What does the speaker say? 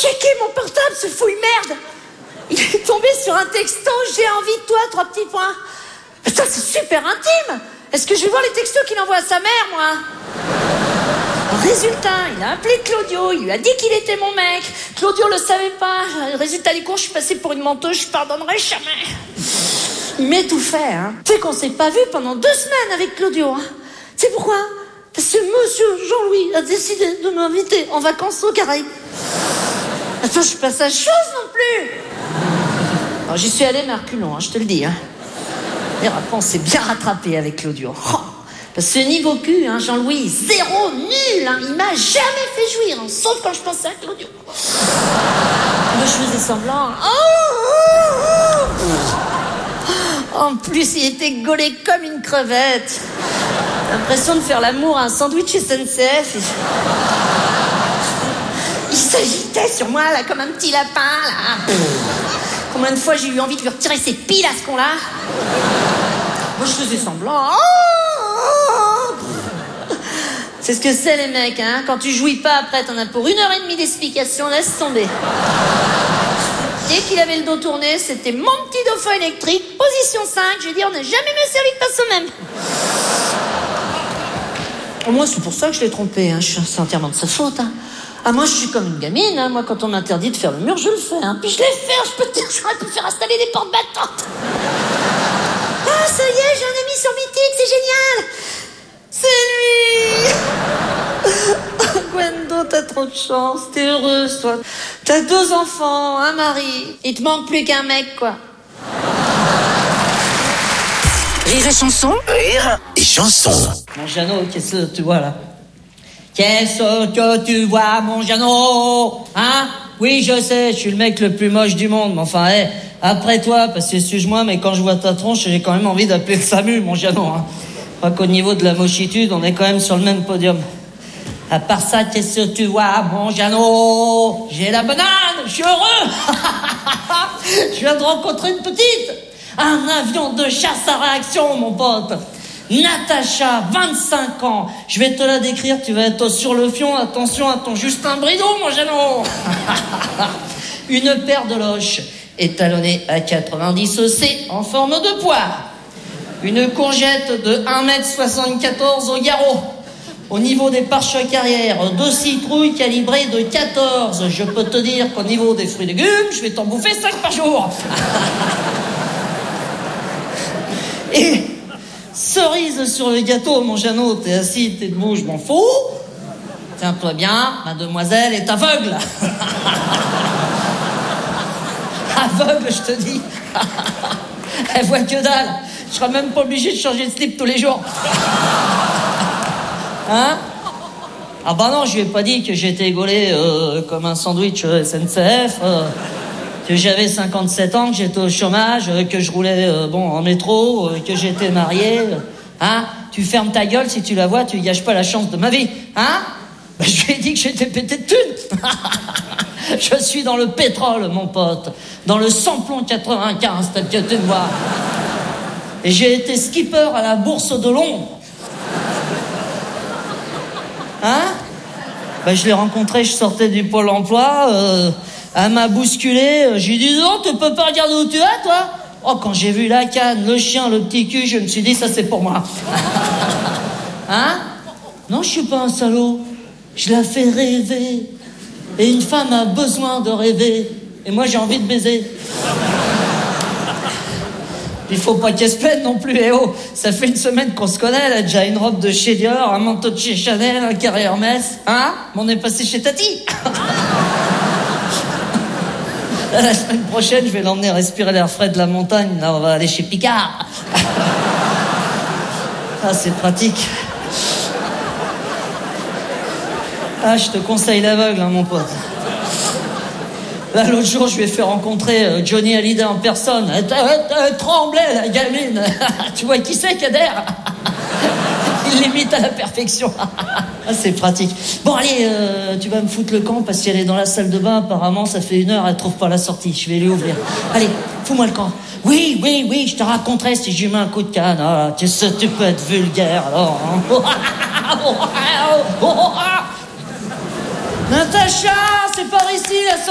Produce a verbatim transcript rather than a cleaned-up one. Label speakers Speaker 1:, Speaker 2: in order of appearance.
Speaker 1: checker mon portable, ce fouille merde. Il est tombé sur un texto, j'ai envie de toi, trois petits points. Putain, c'est super intime. Est-ce que je vais voir les textos qu'il envoie à sa mère, moi? Résultat, il a appelé Claudio, il lui a dit qu'il était mon mec. Claudio le savait pas. Résultat du coup, je suis passée pour une menteuse, je pardonnerai jamais. Il m'est tout fait, hein. Tu sais qu'on s'est pas vu pendant deux semaines avec Claudio, hein. Tu sais pourquoi? Parce que monsieur Jean-Louis a décidé de m'inviter en vacances aux Caraïbes. Attends, je suis pas sa chose non plus. Alors, j'y suis allée, mais à reculons, hein, je te le dis, hein. Et après, on s'est bien rattrapé avec Claudio. Oh, parce que niveau cul, hein, Jean-Louis, zéro, nul, hein, il m'a jamais fait jouir, hein, sauf quand je pensais à Claudio. Moi, je faisais semblant. Oh, oh, oh. En plus, il était gaulé comme une crevette. L'impression de faire l'amour à un sandwich S N C F. Il s'agitait sur moi, là, comme un petit lapin, là. Combien de fois j'ai eu envie de lui retirer ses piles à ce con-là? Moi, je faisais semblant. C'est ce que c'est, les mecs, hein. Quand tu jouis pas, après, t'en as pour une heure et demie d'explication, laisse tomber. Dès qu'il avait le dos tourné, c'était mon petit dauphin électrique, position cinq. J'ai dit, on n'a jamais mieux servi que pas soi-même. Au moins, c'est pour ça que je l'ai trompé, hein. C'est entièrement de sa faute, hein. Ah, moi, je suis comme une gamine, hein. Moi, quand on m'interdit de faire le mur, je le fais, hein. Puis je l'ai fait, je peux te dire, j'aurais pu faire installer des portes battantes. Ah, ça y est, j'ai un ami sur Mythique, c'est génial. C'est lui. Gwendo, t'as trop de chance, t'es heureuse, toi. T'as deux enfants, un mari. Il te manque plus qu'un mec, quoi.
Speaker 2: Rire et chanson.
Speaker 3: Rire et chanson.
Speaker 1: Mon Jeannot, qu'est-ce que tu vois, là? Qu'est-ce que tu vois, mon Jeannot? Hein? Oui, je sais, je suis le mec le plus moche du monde, mais enfin, hé, hey, après toi, parce que excuse-moi, mais quand je vois ta tronche, j'ai quand même envie d'appeler le SAMU, mon Jeannot, hein. Je crois qu'au niveau de la mochitude, on est quand même sur le même podium. À part ça, qu'est-ce que tu vois, mon Jeannot? J'ai la banane, je suis heureux. Je viens de rencontrer une petite. Un avion de chasse à réaction, mon pote. Natacha, vingt-cinq ans. Je vais te la décrire, tu vas être sur le fion. Attention à ton Justin Brideau, mon Jeannot. Une paire de loches étalonnée à quatre-vingt-dix C en forme de poire. Une courgette de un mètre soixante-quatorze au garrot. Au niveau des pare-chocs arrière, deux citrouilles calibrées de quatorze. Je peux te dire qu'au niveau des fruits et légumes, je vais t'en bouffer cinq par jour. Et cerise sur le gâteau, mon Jeannot, t'es assis, t'es debout, je m'en fous. Tiens-toi bien, mademoiselle est aveugle. Aveugle, je te dis. Elle voit que dalle. Je serai même pas obligé de changer de slip tous les jours. Hein? Ah bah non, je lui ai pas dit que j'étais gaulé euh, comme un sandwich euh, S N C F, euh, que j'avais cinquante-sept ans, que j'étais au chômage, euh, que je roulais euh, bon en métro, euh, que j'étais marié. Euh, hein? Tu fermes ta gueule, si tu la vois, tu gâches pas la chance de ma vie. Hein? Bah, je lui ai dit que j'étais pété de thunes. Je suis dans le pétrole, mon pote. Dans le samplon quatre-vingt-quinze, t'as qu'à te voir. Et j'ai été skipper à la bourse de Londres. Hein? Ben, je l'ai rencontrée, je sortais du Pôle emploi, euh, elle m'a bousculé, j'ai dit non, tu peux pas regarder où tu es, toi? Oh, quand j'ai vu la canne, le chien, le petit cul, je me suis dit, ça c'est pour moi. Hein? Non, je suis pas un salaud, je la fais rêver. Et une femme a besoin de rêver, et moi j'ai envie de baiser. Il faut pas qu'elle se plaine non plus, eh oh, ça fait une semaine qu'on se connaît, elle a déjà une robe de chez Dior, un manteau de chez Chanel, un carré Hermès, hein? Mais on est passé chez Tati. La semaine prochaine, je vais l'emmener respirer l'air frais de la montagne, là on va aller chez Picard. Ah, c'est pratique. Ah, je te conseille l'aveugle, hein, mon pote. Là, l'autre jour, je lui ai fait rencontrer euh, Johnny Hallyday en personne. Elle, elle, elle tremblait, la gamine. Tu vois qui c'est, Kader? Il l'imite à la perfection. Ah, c'est pratique. Bon, allez, euh, tu vas me foutre le camp parce qu'elle est dans la salle de bain. Apparemment, ça fait une heure, elle trouve pas la sortie. Je vais lui ouvrir. Allez, fous-moi le camp. Oui, oui, oui, je te raconterai si je lui mets un coup de canne. Ah, tu sais, tu peux être vulgaire, alors. Hein. Natacha, c'est par ici, la sortie.